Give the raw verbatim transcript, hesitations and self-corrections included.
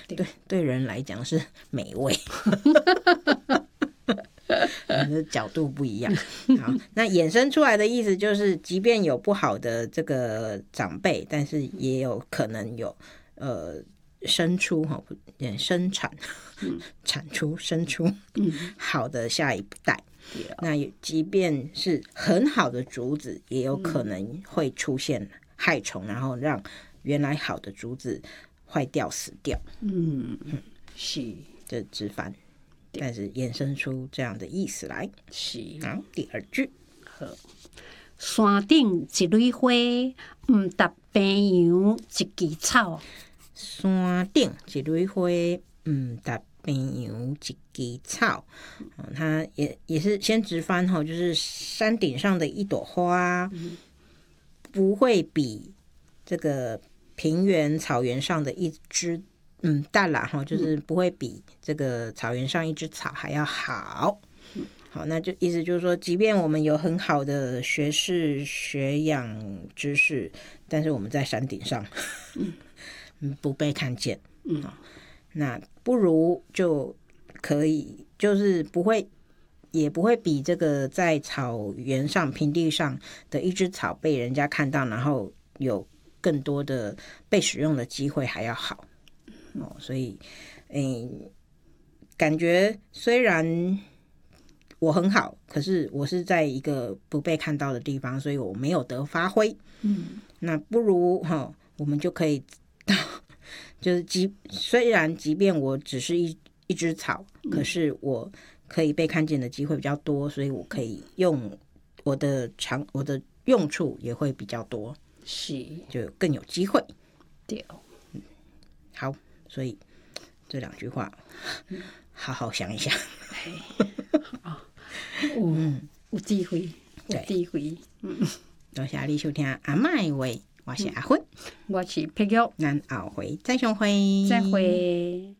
对对人来讲是美味。的角度不一样。好，那衍生出来的意思就是，即便有不好的这个长辈，但是也有可能有呃生出哈，生产、嗯、产出、生出好的下一代。嗯、那即便是很好的竹子，也有可能会出现害虫，然后让原来好的竹子坏掉、死掉。嗯，是这直翻。但是衍生出这样的意思来。 是。 好，第二句。 好，山顶一蕊花，唔搭边杨一枝草。 山顶一蕊花，唔搭边杨一枝草。嗯、它也也是先直翻哈，就是山顶上的一朵花，嗯、不会比这个平原草原上的一枝。嗯，大啦哈，就是不会比这个草原上一枝草还要好。好，那就意思就是说，即便我们有很好的学识、学养知识，但是我们在山顶上，嗯，不被看见。嗯，那不如就可以，就是不会，也不会比这个在草原上、平地上的一枝草被人家看到，然后有更多的被使用的机会还要好。哦，所以，嗯，感觉虽然我很好，可是我是在一个不被看到的地方，所以我没有得发挥。嗯，那不如哈、哦，我们就可以，就是即虽然即便我只是一一枝草，可是我可以被看见的机会比较多，所以我可以用我的长我的用处也会比较多， 是就更有机会。 对， 嗯，好。所以这两句话，好好想一想。 啊，有有智慧，有智慧。嗯， 多谢你收听阿嬷的话，我是阿芬， 我是佩玉， 咱后回再相会， 再会。